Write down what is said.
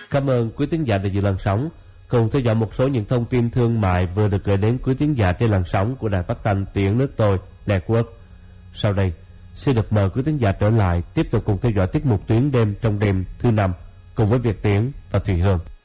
Cảm ơn quý thính giả đã giữ làn sóng cùng theo dõi một số những thông tin thương mại vừa được gửi đến quý thính giả trên làn sóng của đài phát thanh tiếng nước tôi Network. Sau đây, xin được mời quý thính giả trở lại tiếp tục cùng theo dõi tiết mục Tuyến đêm trong đêm thứ 5 cùng với Việt Tiến và Thùy Hương.